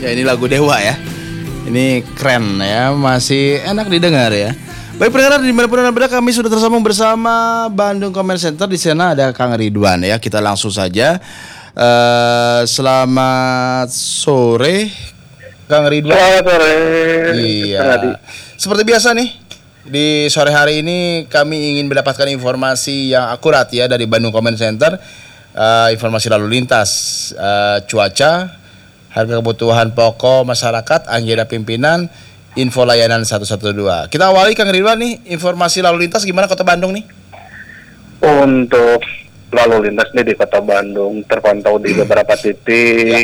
Ya ini lagu Dewa ya. Ini keren ya, masih enak didengar ya. Baik pendengar, dimanapun Anda berada, kami sudah tersambung bersama Bandung Comment Center. Di sana ada Kang Ridwan ya. Kita langsung saja. Selamat sore, Kang Ridwan. Selamat sore. Iya. Seperti biasa nih, di sore hari ini kami ingin mendapatkan informasi yang akurat ya dari Bandung Comment Center. Informasi lalu lintas, cuaca, harga kebutuhan pokok masyarakat, agenda pimpinan, info layanan 112. Kita awali Kang Ridwan nih, informasi lalu lintas gimana Kota Bandung nih? Untuk lalu lintas nih di Kota Bandung terpantau di beberapa titik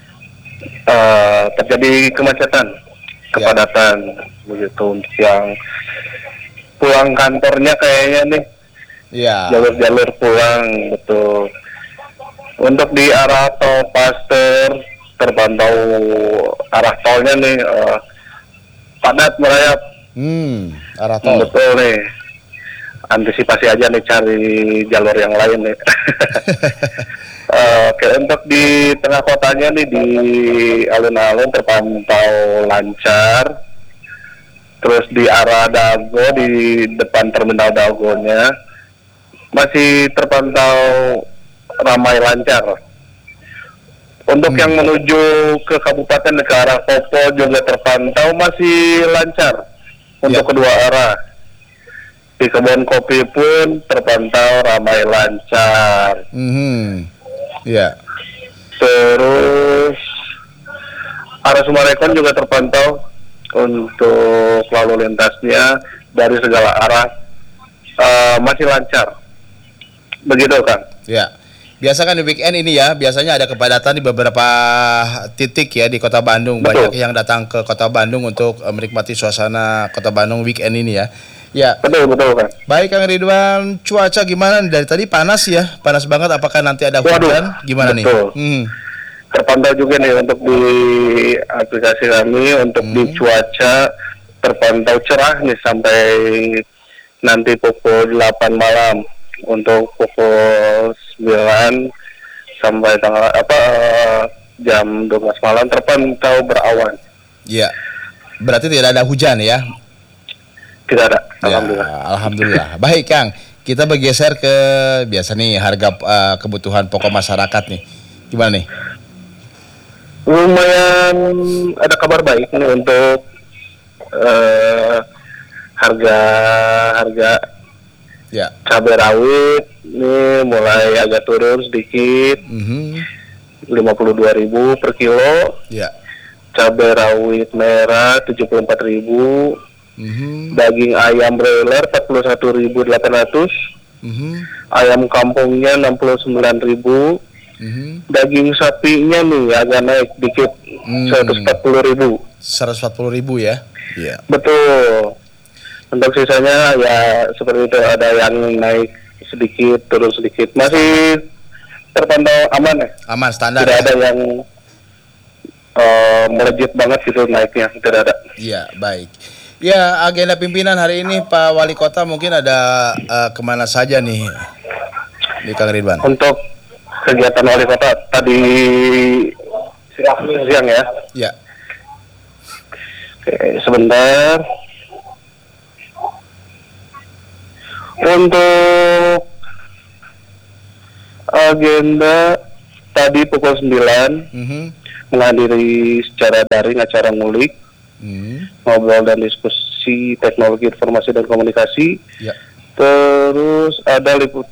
terjadi kemacetan, kepadatan begitu untuk yang pulang kantornya kayaknya nih. Iya. Jalur-jalur pulang betul. Untuk di arah tol Paster terpantau arah tolnya nih padat merayap. Arah tol. Betul nih. Antisipasi aja nih, cari jalur yang lain nih. Oke, untuk di tengah kotanya nih di alun-alun terpantau lancar. Terus di arah Dago, di depan terminal Dagonya masih terpantau ramai lancar. Untuk yang menuju ke kabupaten ke arah Popo juga terpantau masih lancar untuk kedua arah. Di Kebon Kopi pun terpantau ramai lancar. Iya. Terus arah Sumarekon juga terpantau untuk lalu lintasnya dari segala arah masih lancar. Begitu Kang. Ya. Biasa kan di weekend ini ya, biasanya ada kepadatan di beberapa titik ya di Kota Bandung. Betul. Banyak yang datang ke Kota Bandung untuk menikmati suasana Kota Bandung weekend ini ya. Ya. Betul Kang. Baik Kang Ridwan, cuaca gimana? Dari tadi panas ya, panas banget. Apakah nanti ada hujan? Gimana betul. nih? Terpantau juga nih untuk di aplikasi kami untuk di cuaca terpantau cerah nih sampai nanti pukul 8 malam. Untuk pukul 9 sampai jam 12 malam terpantau berawan. Iya. Berarti tidak ada hujan ya? Tidak ada. Alhamdulillah. Ya, alhamdulillah. Baik Kang, kita bergeser ke biasa nih harga kebutuhan pokok masyarakat nih. Gimana nih? Lumayan ada kabar baik nih untuk harga ya. Cabai rawit ini mulai agak turun sedikit, 52.000 per kilo. Ya. Cabai rawit merah 74.000. Daging ayam broiler 41.800. Ayam kampungnya 69.000. Daging sapinya nih agak naik dikit, 140.000. 140.000 ya? Iya. Betul. Untuk sisanya ya seperti itu, ada yang naik sedikit, turun sedikit. Masih terpantau aman ya? Aman, standar. Tidak ada yang melejit banget gitu naiknya, tidak ada. Iya, baik. Ya, agenda pimpinan hari ini Pak Wali Kota mungkin ada kemana saja nih di Kang Ridwan? Untuk kegiatan Wali Kota tadi siang ya? Iya. Oke, sebentar. Untuk agenda tadi pukul 9 menghadiri secara daring acara ngulik, ngobrol dan diskusi teknologi informasi dan komunikasi. Ya. Terus ada liput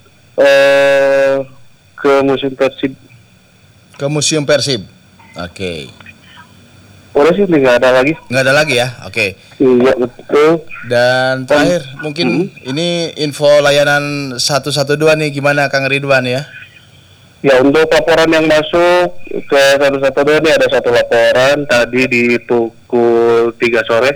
ke Museum Persib. Ke Museum Persib. Oke. Udah sih, nggak ada lagi. Nggak ada lagi ya? Oke. Iya betul. Dan terakhir mungkin ini info layanan 112 nih, gimana Kang Ridwan ya? Ya, untuk laporan yang masuk ke 112 ini ada satu laporan tadi di pukul 3 sore.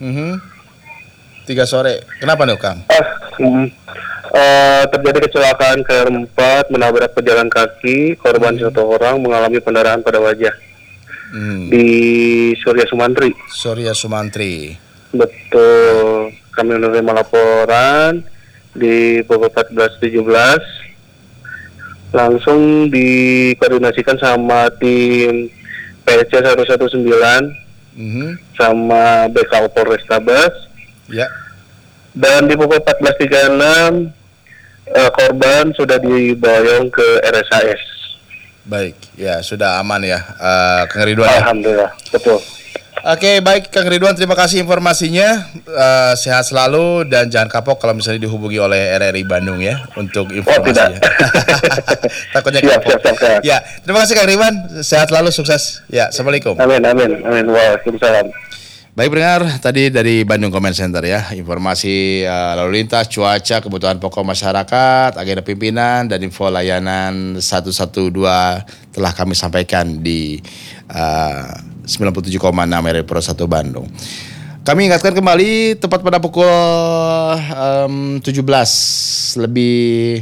3 sore. Kenapa nih Kang? Terjadi kecelakaan keempat menabrak pejalan kaki, korban satu orang mengalami pendarahan pada wajah. Di Surya Sumantri. Surya Sumantri. Betul. Kami menerima laporan di pukul 14.17. Langsung dikoordinasikan sama tim PC 119 sama BKU Polrestabes. Ya. Dan di pukul 14.36 korban sudah diboyong ke RSAS. Baik, ya sudah aman ya, Kang Ridwan. Ya? Alhamdulillah, betul. Oke, baik Kang Ridwan, terima kasih informasinya. Sehat selalu dan jangan kapok kalau misalnya dihubungi oleh RRI Bandung ya untuk informasinya. Takutnya kapok. Siap. Ya, terima kasih Kang Ridwan. Sehat selalu, sukses. Ya, assalamualaikum. Amin. Waalaikumsalam. Baik pendengar, tadi dari Bandung Comment Center ya, informasi lalu lintas, cuaca, kebutuhan pokok masyarakat, agenda pimpinan, dan info layanan 112 telah kami sampaikan di 97,6 RRI Pro 1 Bandung. Kami ingatkan kembali tepat pada pukul 17 lebih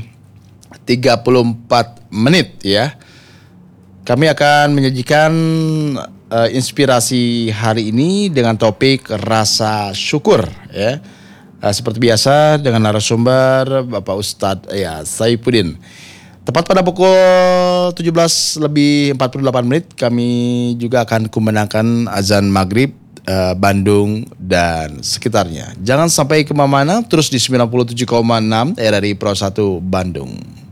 34 menit ya. Kami akan menyajikan inspirasi hari ini dengan topik rasa syukur ya. Seperti biasa dengan narasumber Bapak Ustadz ya Saifuddin. Tepat pada pukul 17 lebih 48 menit kami juga akan kumandangkan azan maghrib Bandung dan sekitarnya. Jangan sampai kemana-mana, terus di 97,6 RRI Pro 1 Bandung.